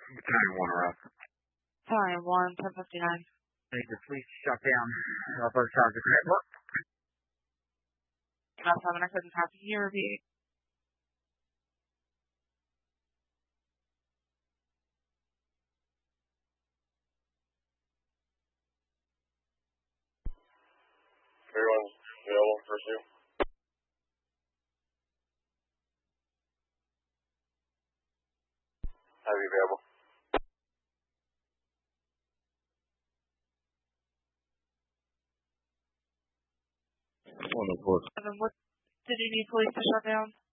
Battalion 1 are up. Battalion 1, 1059. Need the police to shut down both sides of the network. Last time I couldn't copy your review. Everyone's available for you. Heavy available. What did you need police to shut down?